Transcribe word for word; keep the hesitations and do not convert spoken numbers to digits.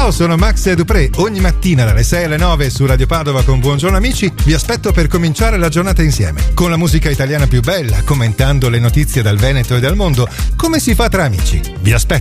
Ciao, sono Max Dupré. Ogni mattina dalle sei alle nove su Radio Padova con Buongiorno Amici vi aspetto per cominciare la giornata insieme, con la musica italiana più bella, commentando le notizie dal Veneto e dal mondo, come si fa tra amici. Vi aspetto.